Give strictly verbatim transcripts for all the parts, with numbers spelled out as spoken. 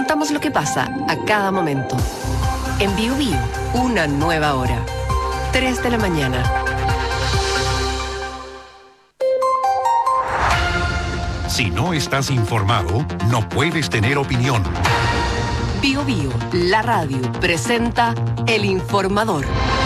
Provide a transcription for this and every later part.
contamos lo que pasa a cada momento. En Bio Bio, una nueva hora. tres de la mañana. Si no estás informado, no puedes tener opinión. Bio Bio, la radio, presenta El Informador.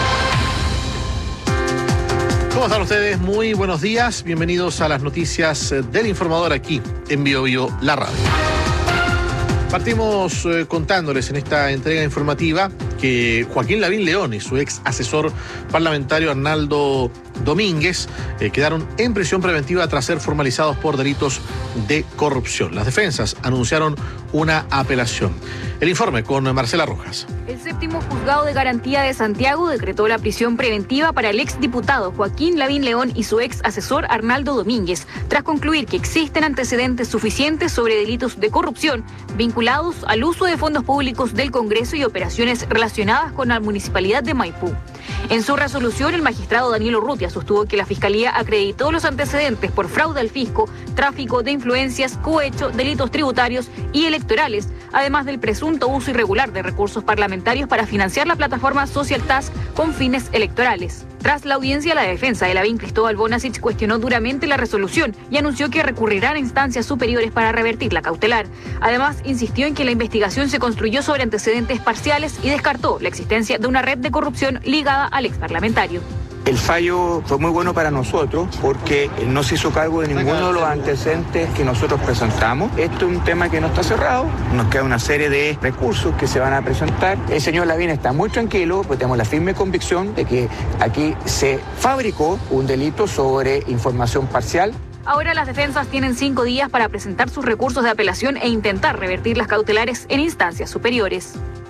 ¿Cómo están ustedes? Muy buenos días. Bienvenidos a las noticias del Informador aquí en Bio Bio, la radio. Partimos eh, contándoles en esta entrega informativa que Joaquín Lavín León y su ex asesor parlamentario Arnaldo Domínguez eh, quedaron en prisión preventiva tras ser formalizados por delitos de corrupción. Las defensas anunciaron una apelación. El informe con Marcela Rojas. El séptimo juzgado de garantía de Santiago decretó la prisión preventiva para el exdiputado Joaquín Lavín León y su ex asesor Arnaldo Domínguez, tras concluir que existen antecedentes suficientes sobre delitos de corrupción vinculados al uso de fondos públicos del Congreso y operaciones relacionadas con la municipalidad de Maipú. En su resolución, el magistrado Daniel Urrutia sostuvo que la Fiscalía acreditó los antecedentes por fraude al fisco, tráfico de influencias, cohecho, delitos tributarios y electorales, además del presunto uso irregular de recursos parlamentarios para financiar la plataforma Social Task con fines electorales. Tras la audiencia, la defensa de Lavín, Cristóbal Bonasich, cuestionó duramente la resolución y anunció que recurrirán a instancias superiores para revertir la cautelar. Además, insistió en que la investigación se construyó sobre antecedentes parciales y descartó la existencia de una red de corrupción ligada al exparlamentario. El fallo fue muy bueno para nosotros porque no se hizo cargo de ninguno de los antecedentes que nosotros presentamos. Esto es un tema que no está cerrado, nos queda una serie de recursos que se van a presentar. El señor Lavín está muy tranquilo, pues tenemos la firme convicción de que aquí se fabricó un delito sobre información parcial. Ahora las defensas tienen cinco días para presentar sus recursos de apelación e intentar revertir las cautelares en instancias superiores.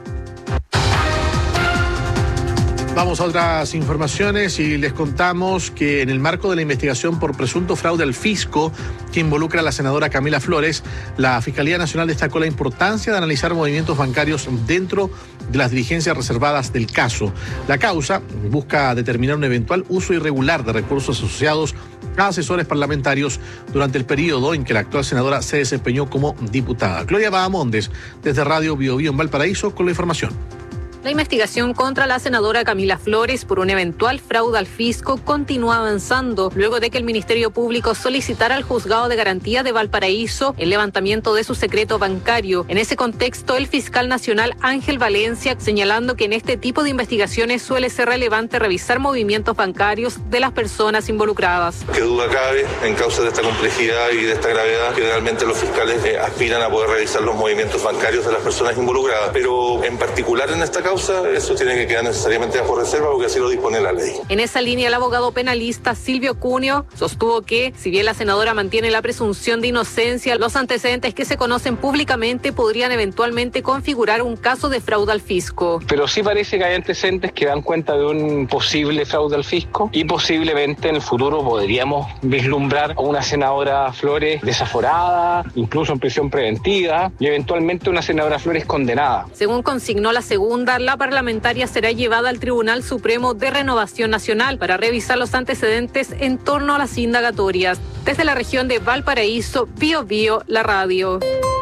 Vamos a otras informaciones y les contamos que en el marco de la investigación por presunto fraude al fisco que involucra a la senadora Camila Flores, la Fiscalía Nacional destacó la importancia de analizar movimientos bancarios dentro de las diligencias reservadas del caso. La causa busca determinar un eventual uso irregular de recursos asociados a asesores parlamentarios durante el periodo en que la actual senadora se desempeñó como diputada. Gloria Bahamondes, desde Radio Bio Bio en Valparaíso, con la información. La investigación contra la senadora Camila Flores por un eventual fraude al fisco continúa avanzando luego de que el Ministerio Público solicitara al Juzgado de Garantía de Valparaíso el levantamiento de su secreto bancario. En ese contexto, el fiscal nacional Ángel Valencia señalando que en este tipo de investigaciones suele ser relevante revisar movimientos bancarios de las personas involucradas. Qué duda cabe, en causa de esta complejidad y de esta gravedad, que realmente los fiscales eh, aspiran a poder revisar los movimientos bancarios de las personas involucradas, pero en particular en esta causa eso tiene que quedar necesariamente bajo reserva porque así lo dispone la ley. En esa línea, el abogado penalista Silvio Cunio sostuvo que, si bien la senadora mantiene la presunción de inocencia, los antecedentes que se conocen públicamente podrían eventualmente configurar un caso de fraude al fisco. Pero sí parece que hay antecedentes que dan cuenta de un posible fraude al fisco y posiblemente en el futuro podríamos vislumbrar a una senadora Flores desaforada, incluso en prisión preventiva y eventualmente una senadora Flores condenada. Según consignó la segunda, la parlamentaria será llevada al Tribunal Supremo de Renovación Nacional para revisar los antecedentes en torno a las indagatorias. Desde la región de Valparaíso, Bio Bio, la radio.